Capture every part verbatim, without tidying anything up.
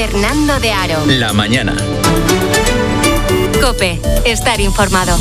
Fernando de Aro. La mañana. COPE. Estar informado.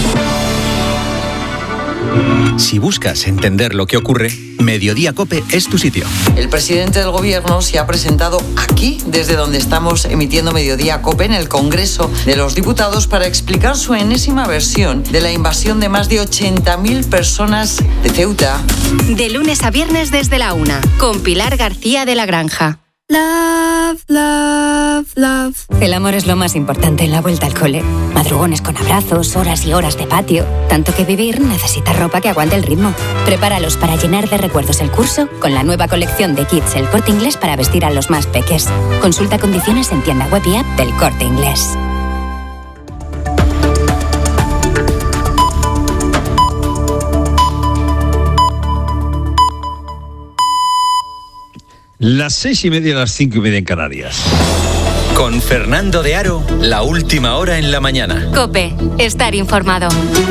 Si buscas entender lo que ocurre, Mediodía COPE es tu sitio. El presidente del gobierno se ha presentado aquí, desde donde estamos emitiendo Mediodía COPE, en el Congreso de los Diputados, para explicar su enésima versión de la invasión de más de ochenta mil personas de Ceuta. De lunes a viernes desde la una, con Pilar García de la Granja. Love, love, love. El amor es lo más importante en la vuelta al cole. Madrugones con abrazos, horas y horas de patio. Tanto que vivir necesita ropa que aguante el ritmo. Prepáralos para llenar de recuerdos el curso con la nueva colección de kits El Corte Inglés para vestir a los más peques. Consulta condiciones en tienda web y app del Corte Inglés. Las seis y media, las cinco y media en Canarias. Con Fernando de Aro, la última hora en la mañana. COPE. Estar informado.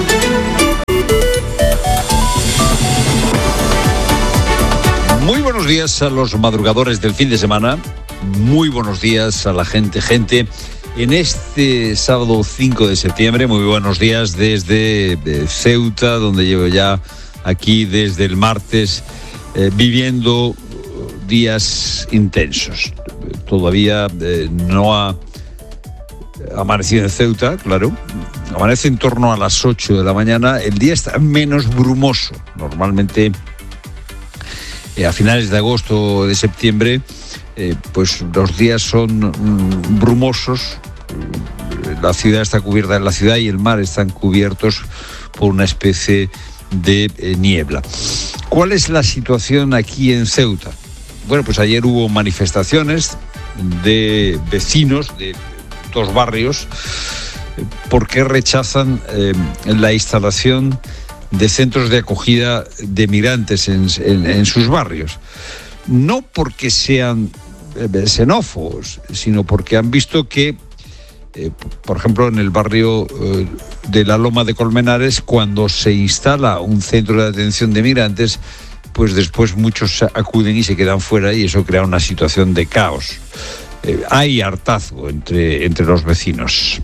Muy buenos días a los madrugadores del fin de semana. Muy buenos días a la gente, gente. En este sábado cinco de septiembre, muy buenos días desde Ceuta, donde llevo ya aquí desde el martes eh, viviendo días intensos. Todavía eh, no ha amanecido en Ceuta, claro. Amanece en torno a las ocho de la mañana. El día está menos brumoso. Normalmente eh, a finales de agosto o de septiembre eh, pues los días son mm, brumosos. La ciudad está cubierta, la ciudad y el mar están cubiertos por una especie de eh, niebla. ¿Cuál es la situación aquí en Ceuta? Bueno, pues ayer hubo manifestaciones de vecinos de dos barrios porque rechazan eh, la instalación de centros de acogida de migrantes en, en, en sus barrios. No porque sean eh, xenófobos, sino porque han visto que, eh, por ejemplo, en el barrio eh, de la Loma de Colmenares, cuando se instala un centro de atención de migrantes, pues después muchos acuden y se quedan fuera y eso crea una situación de caos. Eh, hay hartazgo entre, entre los vecinos.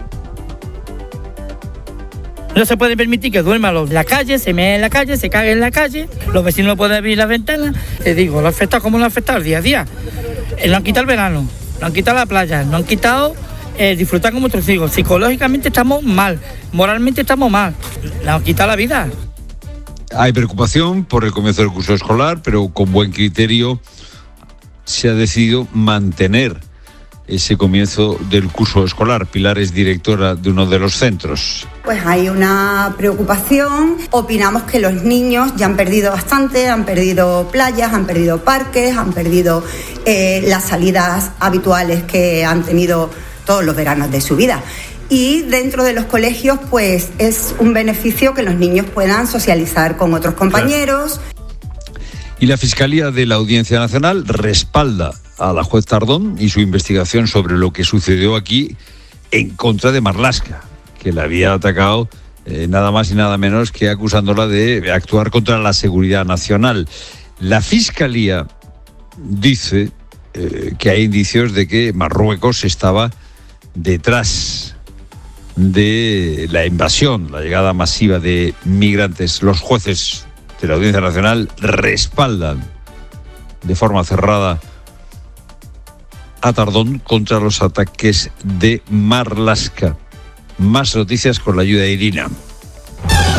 No se puede permitir que duerman en la calle, se meen en la calle, se caguen en la calle, los vecinos no pueden abrir las ventanas. Te digo, lo ha afectado como lo ha afectado el día a día. Eh, lo han quitado el verano, lo han quitado la playa, lo han quitado eh, disfrutar como otros hijos. Psicológicamente estamos mal, moralmente estamos mal, lo han quitado la vida. Hay preocupación por el comienzo del curso escolar, pero con buen criterio se ha decidido mantener ese comienzo del curso escolar. Pilar es directora de uno de los centros. Pues hay una preocupación. Opinamos que los niños ya han perdido bastante, han perdido playas, han perdido parques, han perdido eh, las salidas habituales que han tenido todos los veranos de su vida. Y dentro de los colegios, pues es un beneficio que los niños puedan socializar con otros compañeros. Claro. Y la Fiscalía de la Audiencia Nacional respalda a la juez Tardón y su investigación sobre lo que sucedió aquí en contra de Marlaska, que la había atacado eh, nada más y nada menos que acusándola de actuar contra la seguridad nacional. La Fiscalía dice eh, que hay indicios de que Marruecos estaba detrás de la invasión, la llegada masiva de migrantes. Los jueces de la Audiencia Nacional respaldan de forma cerrada a Tardón contra los ataques de Marlaska. Más noticias con la ayuda de Irina.